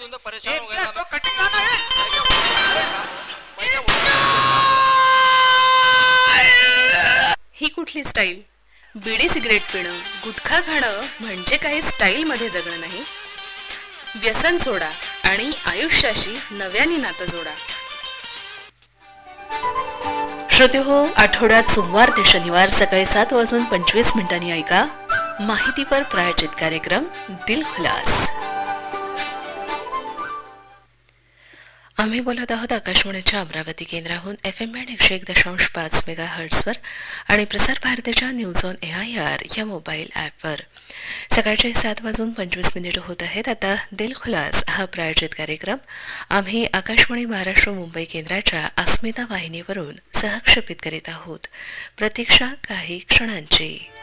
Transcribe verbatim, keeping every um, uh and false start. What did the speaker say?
तुम तो परेशान हो गए तो कटिंग गाना है। ही कुठली स्टाईल? बिडी सिगरेट पिणं, गुटखा खाणं म्हणजे काही स्टाईल मध्ये जगणं नाही. व्यसन सोडा आणि आयुष्याशी नव्याने नातं जोडा. श्रोते हो, आठवड्यात सोमवार ते शनिवार सकाळी सात वाजून पंचवीस मिनिटांनी ऐका माहितीपर प्रायोजित कार्यक्रम दिल खुलास. आम्ही बोलत आहोत आकाशवाणीच्या अमरावती केंद्राहून एफ एम बँड एकशे एक दशांश पाच मेगा हर्ट्सवर आणि प्रसार भारतीच्या news on A I R या मोबाईल ॲपवर. सकाळचे सात वाजून पंचवीस मिनिट होत आहेत. आता दिल खुलास हा प्रायोजित कार्यक्रम आम्ही आकाशवाणी महाराष्ट्र मुंबई केंद्राच्या अस्मिता वाहिनीवरून सहक्षेपित करीत आहोत. प्रतीक्षा काही क्षणांची.